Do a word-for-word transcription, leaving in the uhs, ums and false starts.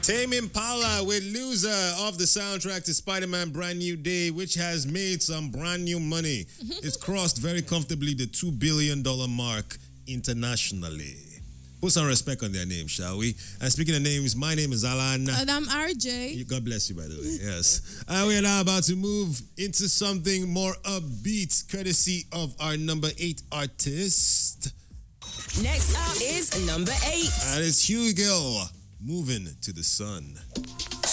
Tame Impala with Loser off the soundtrack to Spider-Man Brand New Day, which has made some brand new money. It's crossed very comfortably the two billion dollars mark internationally. Put some respect on their name, shall we? And speaking of names, my name is Alan. And I'm R J. God bless you, by the way. Yes. And we are now about to move into something more upbeat, courtesy of our number eight artist. Next up is number eight. And it's Huey Gill, Moving to the Sun.